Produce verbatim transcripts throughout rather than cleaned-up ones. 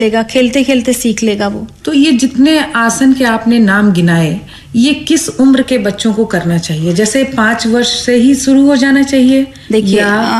लेगा, खेलते खेलते सीख लेगा वो। तो ये जितने आसन के आपने नाम गिनाए, ये किस उम्र के बच्चों को करना चाहिए? जैसे पांच वर्ष से ही शुरू हो जाना चाहिए? देखिए,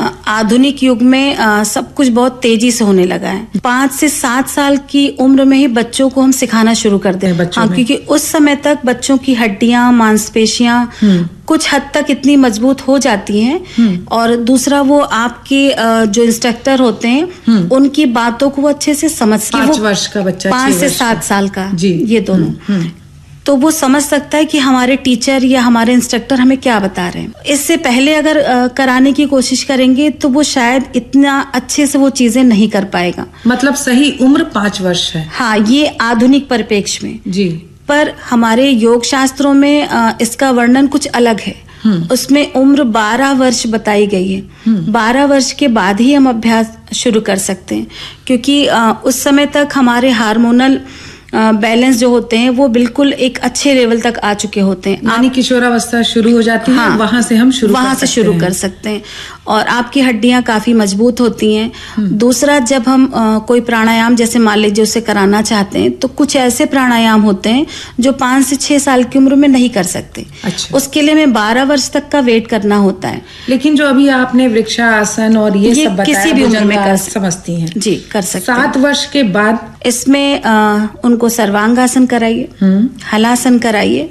आधुनिक युग में आ, सब कुछ बहुत तेजी से होने लगा है। पाँच से सात साल की उम्र में ही बच्चों को हम सिखाना शुरू कर दें बच्चों हाँ, क्योंकि उस समय तक बच्चों की हड्डियां, मांसपेशियां कुछ हद तक इतनी मजबूत हो जाती हैं, और दूसरा वो आपके जो इंस्ट्रक्टर होते हैं उनकी बातों को वो अच्छे से समझ सकते। पाँच वर्ष का बच्चा, पाँच से सात साल का जी, ये दोनों, तो वो समझ सकता है कि हमारे टीचर या हमारे इंस्ट्रक्टर हमें क्या बता रहे हैं। इससे पहले अगर आ, कराने की कोशिश करेंगे तो वो शायद इतना अच्छे से वो चीजें नहीं कर पाएगा। मतलब सही उम्र पाँच वर्ष है? हाँ, ये आधुनिक परिप्रेक्ष्य में जी। पर हमारे योग शास्त्रों में आ, इसका वर्णन कुछ अलग है। उसमें उम्र बारह वर्ष बताई गई है। बारह वर्ष के बाद ही हम अभ्यास शुरू कर सकते हैं, क्योंकि आ, उस समय तक हमारे हार्मोनल बैलेंस जो होते हैं वो बिल्कुल एक अच्छे लेवल तक आ चुके होते हैं। यानी किशोरावस्था शुरू हो जाती है। हाँ, वहां से हम शुरू वहां से शुरू कर सकते हैं, और आपकी हड्डियां काफी मजबूत होती हैं। दूसरा, जब हम आ, कोई प्राणायाम जैसे मान लीजिए उसे कराना चाहते हैं, तो कुछ ऐसे प्राणायाम होते हैं जो पांच से छह साल की उम्र में नहीं कर सकते। अच्छा। उसके लिए हमें बारह वर्ष तक का वेट करना होता है। लेकिन जो अभी आपने वृक्षासन और ये, ये सब बताया, किसी भी उम्र में कर समझती हैं? जी, कर सकते हैं। सात वर्ष के बाद इसमें आ, उनको सर्वांगासन कराइए, हलासन कराइए,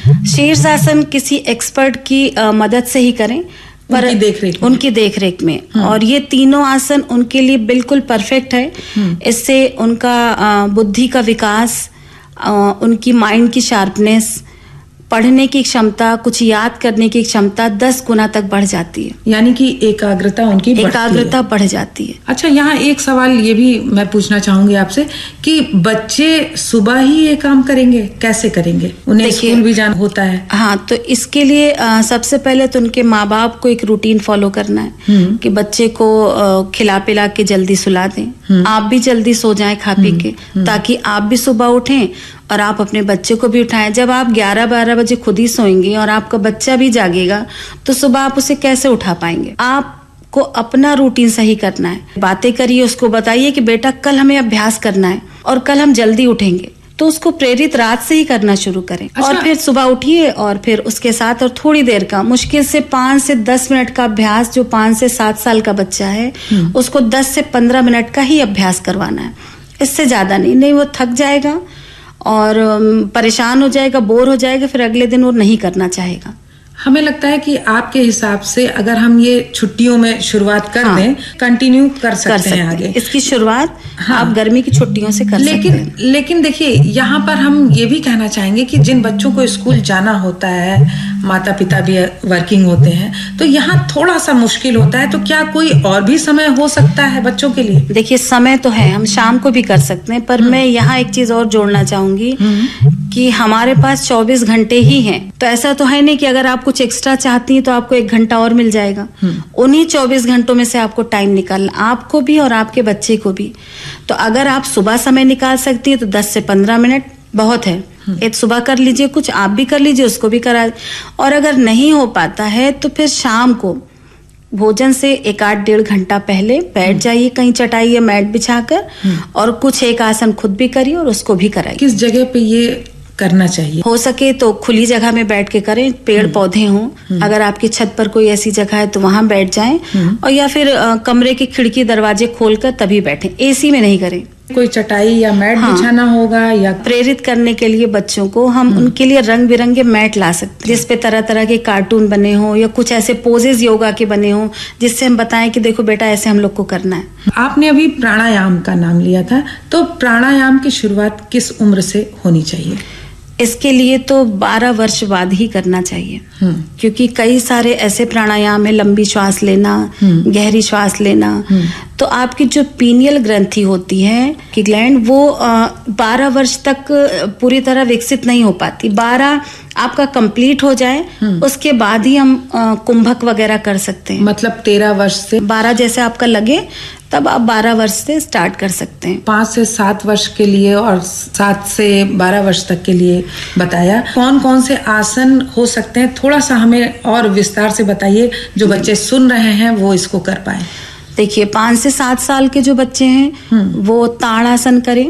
शीर्षासन किसी एक्सपर्ट की आ, मदद से ही करें, पर उनकी देखरेख उनकी देखरेख में। और ये तीनों आसन उनके लिए बिल्कुल परफेक्ट है। इससे उनका आ, बुद्धि का विकास, आ, उनकी माइंड की शार्पनेस, पढ़ने की क्षमता, कुछ याद करने की क्षमता दस गुना तक बढ़ जाती है। यानी कि एकाग्रता उनकी एकाग्रता बढ़ जाती है। अच्छा, यहाँ एक सवाल ये भी मैं पूछना चाहूंगी आपसे कि बच्चे सुबह ही ये काम करेंगे, कैसे करेंगे? उन्हें स्कूल भी जाना होता है। हाँ, तो इसके लिए आ, सबसे पहले तो उनके माँ बाप को एक रूटीन फॉलो करना है कि बच्चे को आ, खिला पिला के जल्दी सुला दें, आप भी जल्दी सो जाएं खा पी के, ताकि आप भी सुबह उठें और आप अपने बच्चे को भी उठाएं। जब आप ग्यारह बारह बजे खुद ही सोएंगे और आपका बच्चा भी जागेगा, तो सुबह आप उसे कैसे उठा पाएंगे? आपको अपना रूटीन सही करना है। बातें करिए, उसको बताइए कि बेटा कल हमें अभ्यास करना है और कल हम जल्दी उठेंगे, तो उसको प्रेरित रात से ही करना शुरू करें। अच्छा। और फिर सुबह उठिए और फिर उसके साथ और थोड़ी देर का, मुश्किल से पाँच से दस मिनट का अभ्यास, जो पाँच से सात साल का बच्चा है उसको दस से पंद्रह मिनट का ही अभ्यास करवाना है, इससे ज्यादा नहीं। नहीं वो थक जाएगा और परेशान हो जाएगा, बोर हो जाएगा, फिर अगले दिन वो नहीं करना चाहेगा। हमें लगता है कि आपके हिसाब से अगर हम ये छुट्टियों में शुरुआत कर हाँ, दें, कंटिन्यू कर सकते, कर सकते हैं आगे। इसकी शुरुआत हाँ, आप गर्मी की छुट्टियों से कर लेकिन, सकते हैं। लेकिन देखिए, यहाँ पर हम ये भी कहना चाहेंगे कि जिन बच्चों को स्कूल जाना होता है, माता पिता भी वर्किंग होते हैं, तो यहाँ थोड़ा सा मुश्किल होता है। तो क्या कोई और भी समय हो सकता है बच्चों के लिए? देखिए, समय तो है, हम शाम को भी कर सकते हैं, पर मैं यहाँ एक चीज और जोड़ना चाहूंगी कि हमारे पास चौबीस घंटे ही हैं। तो ऐसा तो है नहीं कि अगर आप कुछ एक्स्ट्रा चाहती हैं तो आपको एक घंटा और मिल जाएगा। उन्हीं चौबीस घंटों में से आपको टाइम निकालना, आपको भी और आपके बच्चे को भी। तो अगर आप सुबह समय निकाल सकती हैं तो दस से पंद्रह मिनट बहुत है। एक सुबह कर लीजिए, कुछ आप भी कर लीजिए, उसको भी करा। और अगर नहीं हो पाता है तो फिर शाम को भोजन से एक आठ डेढ़ घंटा पहले बैठ जाइए कहीं चटाई या मैट बिछाकर, और कुछ एक आसन खुद भी करिए और उसको भी कराइए। किस जगह पे ये करना चाहिए? हो सके तो खुली जगह में बैठ के करें, पेड़ पौधे हों। अगर आपकी छत पर कोई ऐसी जगह है तो वहां बैठ जाएं, और या फिर आ, कमरे की खिड़की दरवाजे खोलकर तभी बैठें, एसी में नहीं करें। कोई चटाई या मैट हाँ, बिछाना होगा। या प्रेरित करने के लिए बच्चों को हम उनके लिए रंग बिरंगे मैट ला सकते हैं, जिसपे तरह तरह के कार्टून बने हो या कुछ ऐसे पोजेस योगा के बने हो, जिससे हम बताएं कि देखो बेटा ऐसे हम लोग को करना है। आपने अभी प्राणायाम का नाम लिया था, तो प्राणायाम की शुरुआत किस उम्र से होनी चाहिए? इसके लिए तो बारह वर्ष बाद ही करना चाहिए, क्योंकि कई सारे ऐसे प्राणायाम है, लंबी श्वास लेना, गहरी श्वास लेना। तो आपकी जो पीनियल ग्रंथि होती है कि ग्लैंड, वो बारह वर्ष तक पूरी तरह विकसित नहीं हो पाती। बारह आपका कंप्लीट हो जाए उसके बाद ही हम कुंभक वगैरह कर सकते हैं। मतलब तेरह वर्ष से बारह जैसे आपका लगे तब आप बारह वर्ष से स्टार्ट कर सकते हैं। पाँच से सात वर्ष के लिए और सात से बारह वर्ष तक के लिए बताया। कौन कौन से आसन हो सकते हैं, थोड़ा सा हमें और विस्तार से बताइए, जो बच्चे सुन रहे हैं वो इसको कर पाए। देखिए पाँच से सात साल के जो बच्चे हैं वो ताड़ासन करें।